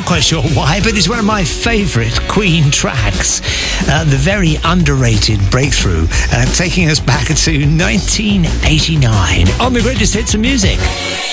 Not quite sure why, but it's one of my favourite Queen tracks. The very underrated Breakthrough, taking us back to 1989 on the greatest hits of music.